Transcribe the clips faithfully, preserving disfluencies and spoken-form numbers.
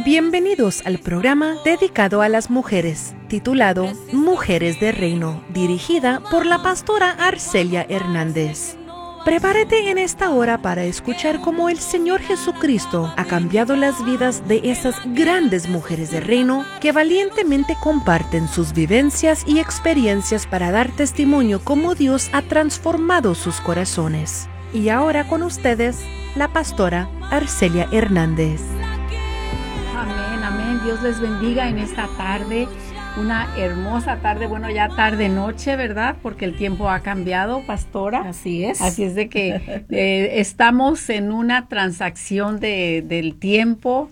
Bienvenidos al programa dedicado a las mujeres, titulado Mujeres de Reino, dirigida por la pastora Arcelia Hernández. Prepárate en esta hora para escuchar cómo el Señor Jesucristo ha cambiado las vidas de esas grandes mujeres de reino que valientemente comparten sus vivencias y experiencias para dar testimonio cómo Dios ha transformado sus corazones. Y ahora con ustedes, la pastora Arcelia Hernández. Amén, amén. Dios les bendiga en esta tarde, una hermosa tarde, bueno, ya tarde-noche, ¿verdad? Porque el tiempo ha cambiado, pastora. Así es. Así es de que eh, estamos en una transacción de, del tiempo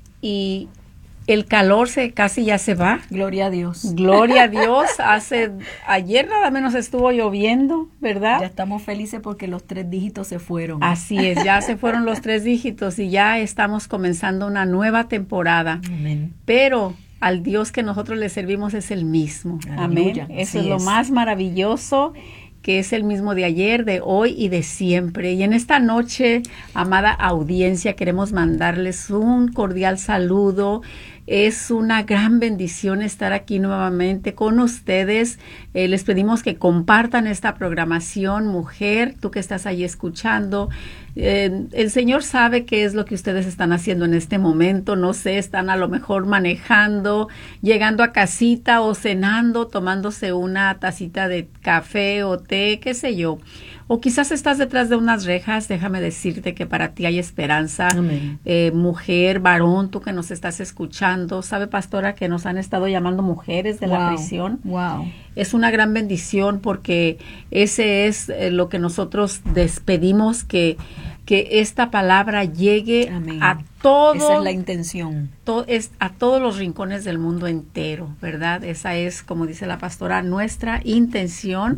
y el calor se casi ya se va. Gloria a Dios. Gloria a Dios. Hace, ayer nada menos estuvo lloviendo, ¿verdad? Ya estamos felices porque los tres dígitos se fueron. Así es, ya se fueron los tres dígitos y ya estamos comenzando una nueva temporada. Amén. Pero al Dios que nosotros le servimos es el mismo. Aleluya. Amén. Eso Así es lo es. más maravilloso, que es el mismo de ayer, de hoy y de siempre. Y en esta noche, amada audiencia, queremos mandarles un cordial saludo. Es una gran bendición estar aquí nuevamente con ustedes. Eh, les pedimos que compartan esta programación. Mujer, tú que estás ahí escuchando, eh, el Señor sabe qué es lo que ustedes están haciendo en este momento. No sé, están a lo mejor manejando, llegando a casita o cenando, tomándose una tacita de café o té, qué sé yo. O quizás estás detrás de unas rejas. Déjame decirte que para ti hay esperanza. Amén. Eh, mujer, varón, tú que nos estás escuchando. ¿Sabe, pastora, que nos han estado llamando mujeres de Wow. la prisión? Wow. Es una gran bendición porque ese es eh, lo que nosotros despedimos, que, que esta palabra llegue Amén. a todo, Esa es la intención. to- es a todos los rincones del mundo entero, ¿verdad? Esa es, como dice la pastora, nuestra intención.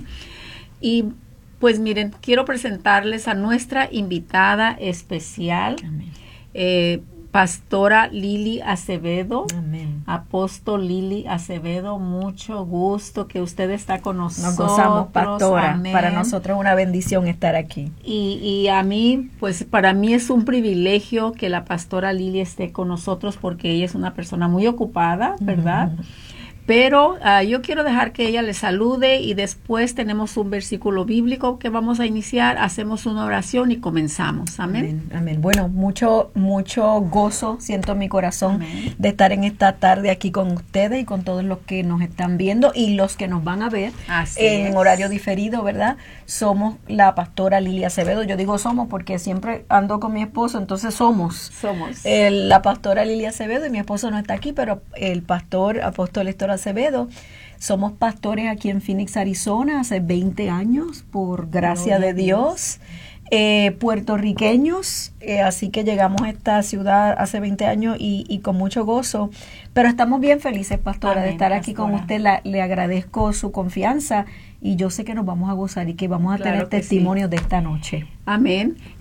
Y pues miren, quiero presentarles a nuestra invitada especial, Amén. eh, pastora Lili Acevedo. Amén. Apóstol Lili Acevedo, mucho gusto que usted está con nosotros. Nos gozamos, pastora. Amén. Para nosotros es una bendición estar aquí. Y, y a mí, pues para mí es un privilegio que la pastora Lili esté con nosotros porque ella es una persona muy ocupada, ¿verdad? Ujú. Pero uh, yo quiero dejar que ella le salude y después tenemos un versículo bíblico que vamos a iniciar, hacemos una oración y comenzamos. Amén. Amén. Amén. Bueno, mucho, mucho gozo siento en mi corazón Amén. de estar en esta tarde aquí con ustedes y con todos los que nos están viendo y los que nos van a ver Así en es. horario diferido, ¿verdad? Somos la pastora Lili Acevedo. Yo digo somos porque siempre ando con mi esposo, entonces somos. Somos. El- la pastora Lili Acevedo y mi esposo no está aquí, pero el pastor apóstol Héctor Acevedo. Somos pastores aquí en Phoenix, Arizona, hace veinte años, por gracia Gloria de a Dios. Dios. Eh, puertorriqueños, eh, así que llegamos a esta ciudad hace veinte años y, y con mucho gozo, pero estamos bien felices, pastora, de Amén, estar aquí con pastora. usted. La- le agradezco su confianza y yo sé que nos vamos a gozar y que vamos a Claro tener que sí. testimonios de esta noche. Amén.